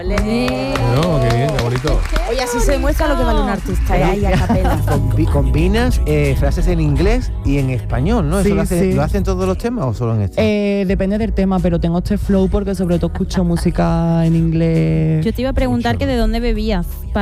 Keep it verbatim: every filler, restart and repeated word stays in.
No, qué bien, qué bonito. Oye, así se demuestra lo que vale un artista, ¿eh? Ahí a capela. Combi- combinas eh, frases en inglés y en español, ¿no? ¿Eso Sí, lo, hace, sí. lo hacen todos los temas o solo en este? Eh, depende del tema, pero tengo este flow porque sobre todo escucho música en inglés. Yo te iba a preguntar que de dónde bebías.